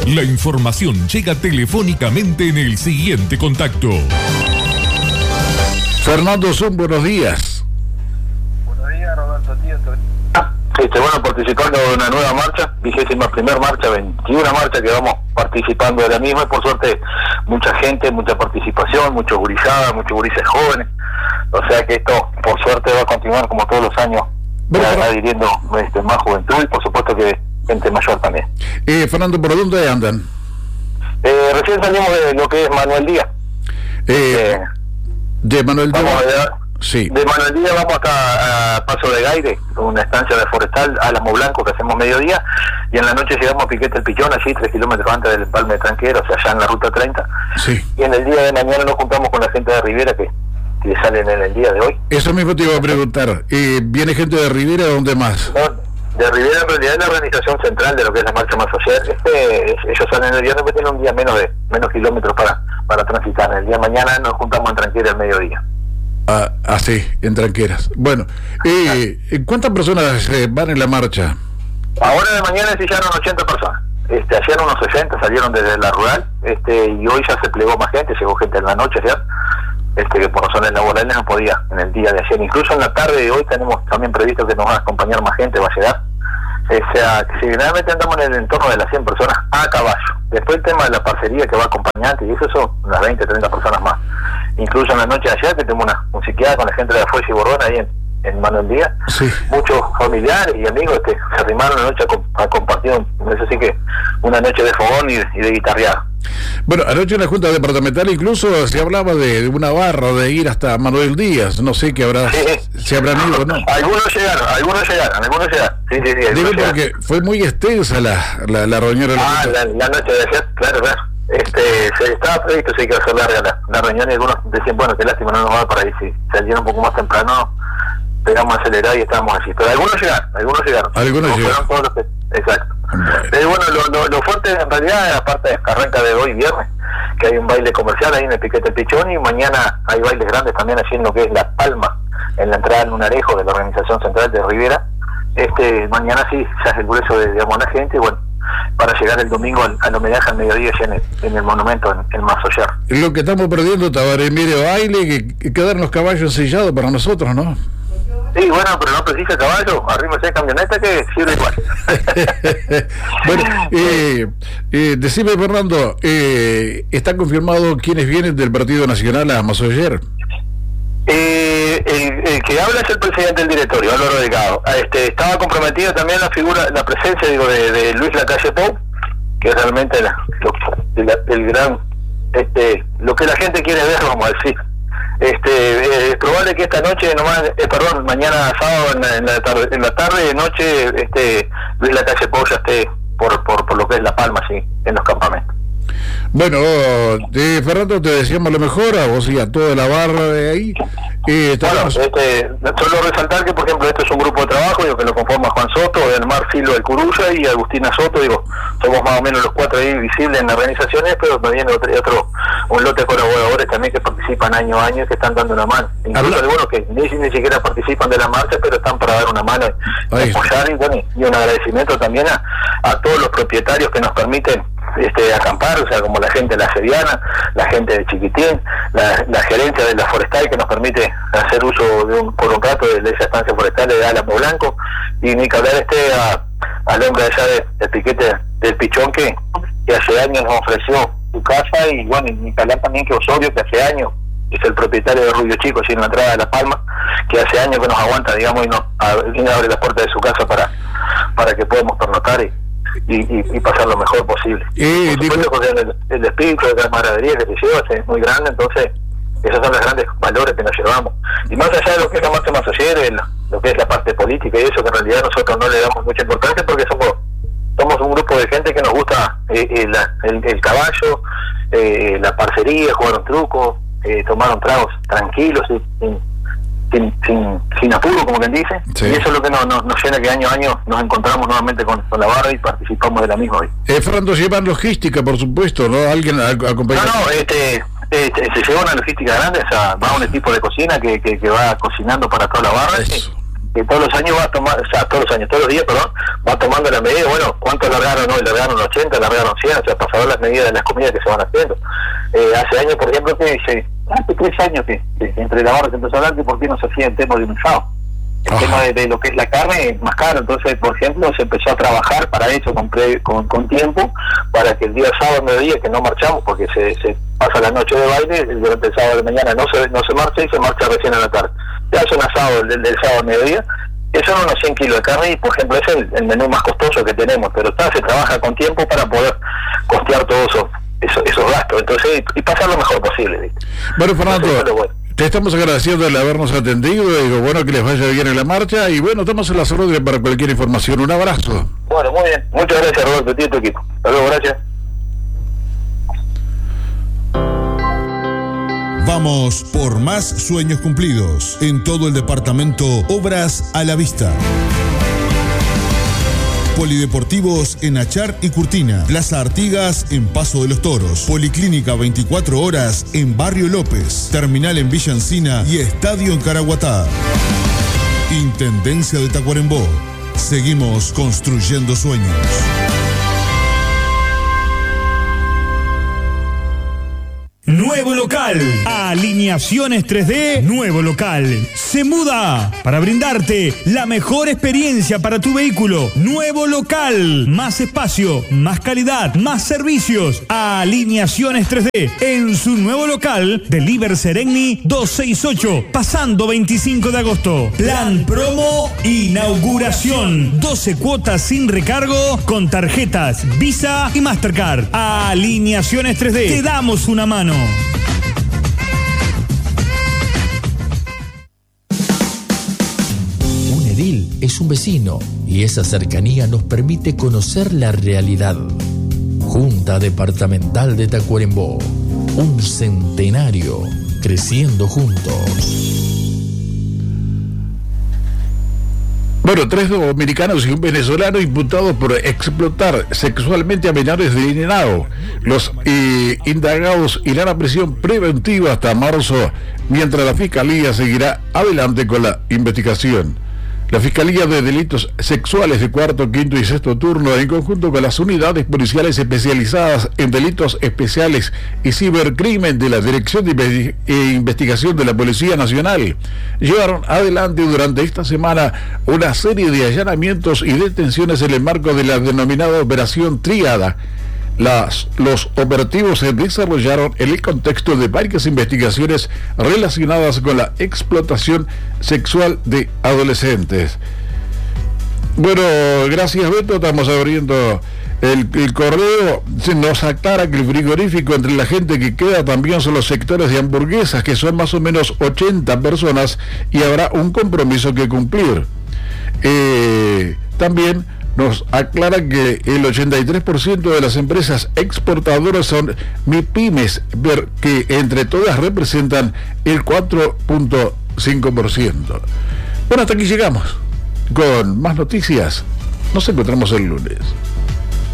La información llega telefónicamente en el siguiente contacto. Fernando Zum, buenos días. Buenos días, Roberto Tío. Bueno, participando de una nueva marcha, 21ª marcha, 21 marcha que vamos participando de la misma, y por suerte mucha gente, mucha participación, muchos gurizadas, muchos gurises jóvenes. O sea que esto, por suerte, va a continuar como todos los años, adhiriendo más juventud y por supuesto que gente mayor también. Fernando, ¿por dónde andan? Recién salimos de lo que es Manuel Díaz. De Manuel Díaz. Sí. De Manuel Díaz vamos hasta Paso de Gaire, una estancia de forestal, Álamo Blanco, que hacemos mediodía, y en la noche llegamos a Piquete el Pichón, allí 3 kilómetros antes del Empalme de Tranquera, o sea, allá en la ruta 30. Sí. Y en el día de mañana nos juntamos con la gente de Rivera que salen en el día de hoy. Eso mismo te iba a preguntar. ¿Viene gente de Rivera o dónde más? No, de Rivera en realidad es la organización central de lo que es la marcha más social. Ellos salen el viernes, pero tienen un día menos kilómetros para transitar. El día de mañana nos juntamos en Tranquera al mediodía. Sí, en Tranqueras. Bueno, ¿cuántas personas van en la marcha? Ahora de mañana se hicieron 80 personas. Ayer unos 60 salieron desde la rural, y hoy ya se plegó más gente, llegó gente en la noche ya, que por razones laborales no podía en el día de ayer. Incluso en la tarde de hoy tenemos también previsto que nos va a acompañar más gente, va a llegar. O sea, que si generalmente andamos en el entorno de las 100 personas a caballo. Después el tema de la parcería que va acompañante, y eso son unas 20, 30 personas más. Incluso en la noche de ayer que tengo una musiqueada con la gente de la Fuerza y Bordón ahí en Manuel Díaz. Sí. Muchos familiares y amigos que se arrimaron la noche a compartir, eso sí que una noche de fogón y de guitarreada. Bueno, anoche en la Junta Departamental incluso se hablaba de una barra de ir hasta Manuel Díaz, no sé qué habrá, si habrán ido o no. Algunos llegaron. Sí. Digo porque fue muy extensa la reunión. La noche de ayer, claro. Se estaba previsto, sí, que iba a ser larga la reunión, y algunos decían, bueno, qué lástima, no nos va para ahí, si salieron un poco más temprano, pegamos a acelerar y estábamos así. Pero algunos llegaron. Todos los que, exacto. Bueno, lo fuerte en realidad, aparte de que arranca de hoy viernes, que hay un baile comercial ahí en el Piquete el Pichón, y mañana hay bailes grandes también allí en lo que es La Palma, en la entrada del Lunarejo de la organización central de Rivera. Mañana sí se hace el grueso de la gente, y bueno, para llegar el domingo al homenaje al mediodía ya en el monumento en Mazoyer. Lo que estamos perdiendo, Tabaré, mire, baile, que quedaron los caballos sellados para nosotros, ¿no? Sí, bueno, pero no precisa caballo, arrímese camioneta que sirve igual. Bueno, decime, Fernando, ¿está confirmado quiénes vienen del Partido Nacional a Mazoyer? El que habla es el presidente del directorio, Álvaro Delgado. Estaba comprometida también la presencia de Luis Lacalle Pou, que es realmente el gran, lo que la gente quiere ver, vamos a decir. Es probable que esta noche mañana sábado en la tarde, noche, Luis Lacalle Pou ya esté por lo que es La Palma, sí, en los campamentos. Bueno, Fernando, te deseamos lo mejor a vos y a toda la barra de ahí. Solo resaltar que, por ejemplo, este es un grupo de trabajo, que lo conforma Juan Soto, Elmar Filo del Curulla y Agustina Soto, somos más o menos los 4 ahí visibles en las organizaciones, pero también un lote de colaboradores también que participan año a año y que están dando una mano. Incluso algunos que ni siquiera participan de la marcha, pero están para dar una mano y apoyar, y un agradecimiento también a todos los propietarios que nos permiten acampar, o sea, como la gente de la Seriana, la gente de Chiquitín, la gerencia de la forestal que nos permite hacer uso por un rato de esa estancia forestal de Álamo Blanco, y ni que hablar al hombre allá del Piquete del Pichón que hace años nos ofreció su casa, y bueno, y ni que hablar también que Osorio, que hace años es el propietario de Rubio Chico, así en la entrada de La Palma, que hace años que nos aguanta, digamos, y nos abre las puertas de su casa para que podamos pernotar y pasar lo mejor posible. Por supuesto, porque el espíritu de la camaradería que se lleva es muy grande, entonces esos son los grandes valores que nos llevamos. Y más allá de lo que es la marcha Mazoyer, lo que es la parte política y eso, que en realidad nosotros no le damos mucha importancia porque somos un grupo de gente que nos gusta el caballo, la parcería, jugar un truco, tomar un tragos tranquilos, sin apuro, como quien dice, sí. Y eso es lo que nos llena, que año a año nos encontramos nuevamente con la barra y participamos de la misma hoy. Fernando, llevan logística, por supuesto, ¿no? ¿Alguien acompaña? Se lleva una logística grande, o sea, va un equipo de cocina que va cocinando para toda la barra, que todos los años va a tomar, o sea, todos los días, perdón, va tomando la medida. Bueno, ¿cuánto largaron hoy? Largaron 80, largaron 100, o sea, para saber las medidas de las comidas que se van haciendo. Hace años, por ejemplo, hace 3 años que entre la barra se empezó a hablar de por qué no se hacía el tema de un asado. El tema de lo que es la carne es más caro, entonces, por ejemplo, se empezó a trabajar para eso con tiempo, para que el día sábado, mediodía, que no marchamos, porque se pasa la noche de baile, durante el sábado de mañana no se marcha y se marcha recién a la tarde. Se hace un asado del sábado a mediodía, que son unos 100 kilos de carne, y por ejemplo es el menú más costoso que tenemos, pero se trabaja con tiempo para poder costear todos esos gastos, entonces, y pasar lo mejor posible, ¿viste? Bueno, Fernando, te estamos agradeciendo el habernos atendido, digo, bueno, que les vaya bien en la marcha, y bueno, estamos en las órdenes para cualquier información. Un abrazo. Bueno, muy bien, muchas gracias, Roberto, a ti y a tu equipo. Hasta luego, gracias. Vamos por más sueños cumplidos. En todo el departamento, Obras a la Vista. Polideportivos en Achar y Curtina, Plaza Artigas en Paso de los Toros, Policlínica 24 horas en Barrio López, Terminal en Villa Encina y Estadio en Caraguatá. Intendencia de Tacuarembó. Seguimos construyendo sueños. Nuevo local, Alineaciones 3D, nuevo local, se muda para brindarte la mejor experiencia para tu vehículo. Nuevo local, más espacio, más calidad, más servicios. Alineaciones 3D, en su nuevo local de Liber Seregni 268, pasando 25 de agosto. Plan promo, inauguración, 12 cuotas sin recargo con tarjetas Visa y Mastercard. Alineaciones 3D, te damos una mano. Un edil es un vecino y esa cercanía nos permite conocer la realidad. Junta Departamental de Tacuarembó, un centenario creciendo juntos. Bueno, 3 dominicanos y un venezolano imputados por explotar sexualmente a menores de Henao. Los indagados irán a prisión preventiva hasta marzo, mientras la Fiscalía seguirá adelante con la investigación. La Fiscalía de Delitos Sexuales de cuarto, quinto y sexto turno, en conjunto con las unidades policiales especializadas en delitos especiales y cibercrimen de la Dirección de Investigación de la Policía Nacional, llevaron adelante durante esta semana una serie de allanamientos y detenciones en el marco de la denominada Operación Tríada. Los operativos se desarrollaron en el contexto de varias investigaciones relacionadas con la explotación sexual de adolescentes. Bueno, gracias, Beto. Estamos abriendo el correo. Se nos aclara que el frigorífico entre la gente que queda también son los sectores de hamburguesas, que son más o menos 80 personas, y habrá un compromiso que cumplir. También nos aclara que el 83% de las empresas exportadoras son MIPYMES, que entre todas representan el 4.5%. Bueno, hasta aquí llegamos. Con más noticias, nos encontramos el lunes.